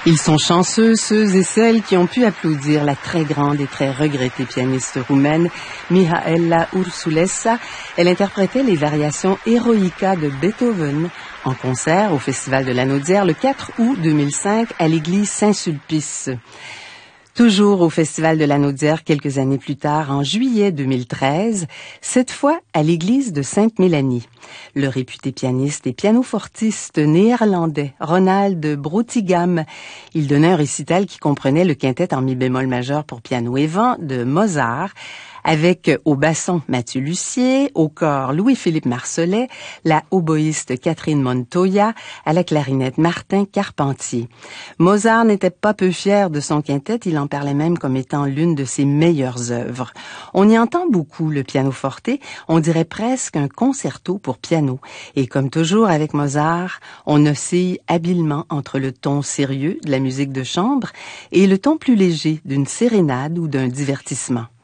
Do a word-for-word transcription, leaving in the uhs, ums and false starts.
Ils sont chanceux, ceux et celles qui ont pu applaudir la très grande et très regrettée pianiste roumaine Mihaela Ursulesa. Elle interprétait les variations Eroica de Beethoven en concert au Festival de Lanaudière le quatre août deux mille cinq à l'église Saint-Sulpice. Toujours au Festival de Lanaudière quelques années plus tard, en juillet deux mille treize, cette fois à l'église de Sainte-Mélanie. Le réputé pianiste et pianofortiste néerlandais Ronald Broutigam, il donnait un récital qui comprenait le quintet en mi bémol majeur pour piano et vent de Mozart, avec au basson Mathieu Lussier, au cor Louis-Philippe Marcelet, la oboïste Catherine Montoya, à la clarinette Martin Carpentier. Mozart n'était pas peu fier de son quintet, il en parlait même comme étant l'une de ses meilleures œuvres. On y entend beaucoup le pianoforte, on dirait presque un concerto pour piano. Et comme toujours avec Mozart, on oscille habilement entre le ton sérieux de la musique de chambre et le ton plus léger d'une sérénade ou d'un divertissement.